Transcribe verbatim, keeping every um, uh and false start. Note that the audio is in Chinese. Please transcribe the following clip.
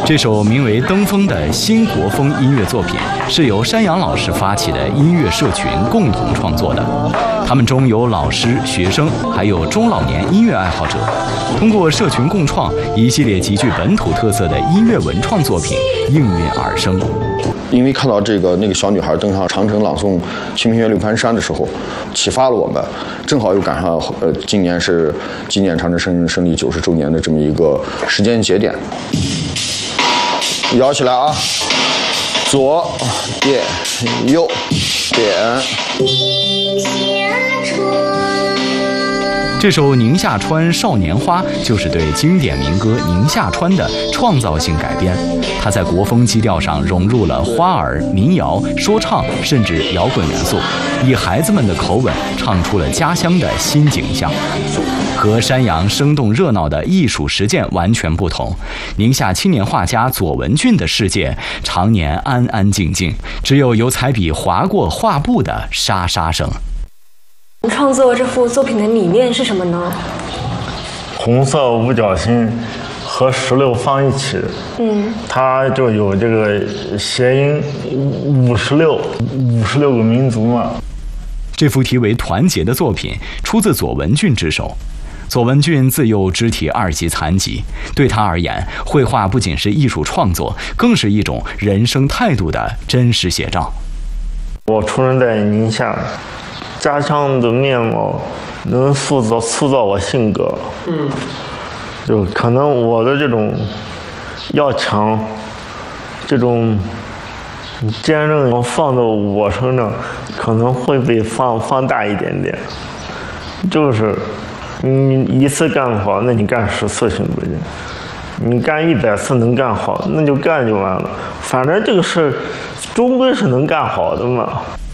这首名为《登峰》的新国风音乐作品，是由山羊老师发起的音乐社群共同创作的。他们中有老师、学生，还有中老年音乐爱好者。通过社群共创，一系列极具本土特色的音乐文创作品应运而生。 因为看到这个那个小女孩登上长城朗诵《清平乐·六盘山》的时候，启发了我们。正好又赶上呃，今年是纪念长城胜胜利九十周年的这么一个时间节点。摇起来啊！左点，右点。 这首《宁夏川少年花》就是对经典民歌《宁夏川》的创造性改编。它在国风基调上融入了花儿、民谣、说唱，甚至摇滚元素，以孩子们的口吻唱出了家乡的新景象。和山羊生动热闹的艺术实践完全不同，宁夏青年画家左文俊的世界常年安安静静，只有油彩笔划过画布的沙沙声。 创作这幅作品的理念是什么呢？ 红色五角星和石榴放一起，嗯，它就有这个谐音五十六，五十六个民族嘛。 这幅题为《团结》的作品出自左文俊之手。左文俊自幼肢体二级残疾，对他而言，绘画不仅是艺术创作，更是一种人生态度的真实写照。 我出生在宁夏，家乡的面貌能塑造塑造我性格。嗯，就可能我的这种要强，这种坚韧放到我身上，可能会被放放大一点点。就是你一次干好，那你干十次行不行？你干一百次能干好，那就干就完了。反正这个事终归是能干好的嘛。